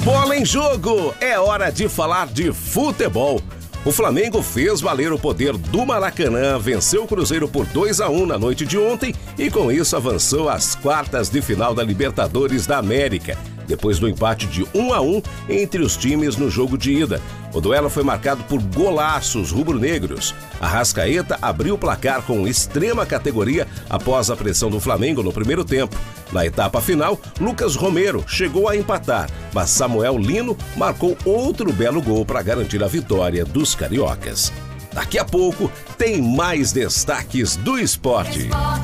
Bola em jogo! É hora de falar de futebol. O Flamengo fez valer o poder do Maracanã, venceu o Cruzeiro por 2-1 na noite de ontem e com isso avançou às quartas de final da Libertadores da América, depois do empate de 1-1 entre os times no jogo de ida. O duelo foi marcado por golaços rubro-negros. Arrascaeta abriu o placar com extrema categoria após a pressão do Flamengo no primeiro tempo. Na etapa final, Lucas Romero chegou a empatar, mas Samuel Lino marcou outro belo gol para garantir a vitória dos cariocas. Daqui a pouco tem mais destaques do esporte.